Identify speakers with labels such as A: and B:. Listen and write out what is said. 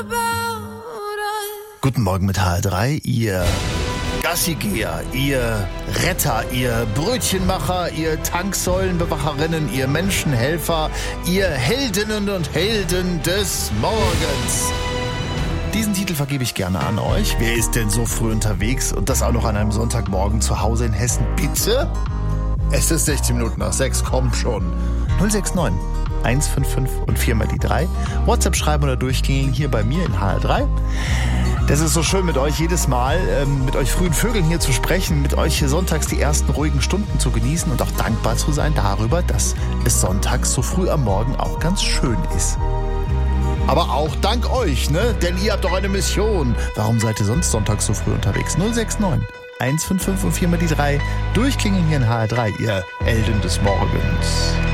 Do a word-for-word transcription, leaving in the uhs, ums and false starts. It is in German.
A: Guten Morgen mit H R drei, ihr Gassigeher, ihr Retter, ihr Brötchenmacher, ihr Tanksäulenbewacherinnen, ihr Menschenhelfer, ihr Heldinnen und Helden des Morgens. Diesen Titel vergebe ich gerne an euch. Wer ist denn so früh unterwegs und das auch noch an einem Sonntagmorgen zu Hause in Hessen? Bitte? Es ist sechzehn Minuten nach sechs, komm schon. null sechs neun eins fünf fünf und viermal die drei. WhatsApp schreiben oder durchklingeln hier bei mir in H R drei. Das ist so schön mit euch jedes Mal, ähm, mit euch frühen Vögeln hier zu sprechen, mit euch hier sonntags die ersten ruhigen Stunden zu genießen und auch dankbar zu sein darüber, dass es sonntags so früh am Morgen auch ganz schön ist. Aber auch dank euch, ne? Denn ihr habt doch eine Mission. Warum seid ihr sonst sonntags so früh unterwegs? null sechs neun eins fünf fünf und viermal die drei. Durchklingeln hier in H R drei, ihr Helden des Morgens.